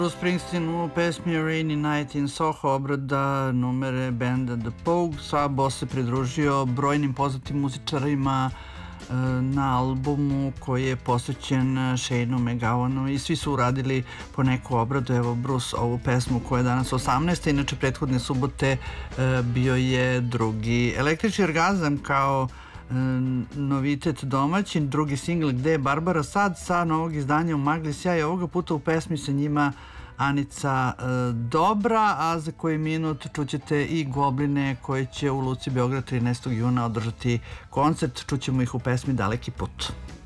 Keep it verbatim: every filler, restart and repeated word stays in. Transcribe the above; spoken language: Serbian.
Bruce Springsteen u pesmi Rainy Night in Soho, obrada numere benda The Pogue. Sabo se pridružio brojnim poznatim muzičarima na albumu koji je posvećen Shane'u McGowanu i svi su uradili po neku obradu. Evo Bruce ovu pesmu koja je danas osamnaesta, inače prethodne subote bio je drugi. Električni orgazam kao novitet domaćin, drugi singl gde je Barbara Sad sa novog izdanja U magli sjaj, ovoga puta u pesmi sa njima Anica Dobra, a za koji minut čućete i Gobline koje će u Luci Beograd trinaestog juna održati koncert. Čućemo ih u pesmi Daleki put.